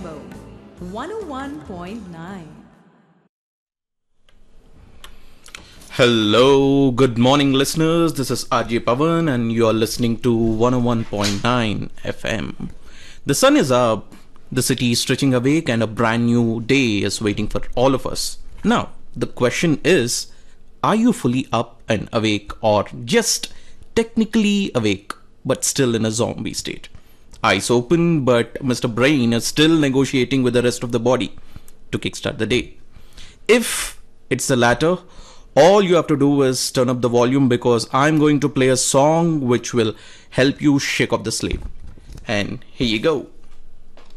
Rainbow 101.9. Hello, good morning, listeners. This is RJ Pavan, and you are listening to 101.9 FM. The sun is up, the city is stretching awake, and a brand new day is waiting for all of us. Now, the question is, are you fully up and awake, or just technically awake but still in a zombie state? Eyes open, but Mr. Brain is still negotiating with the rest of the body to kickstart the day. If it's the latter, all you have to do is turn up the volume because I'm going to play a song which will help you shake off the sleep. And here you go.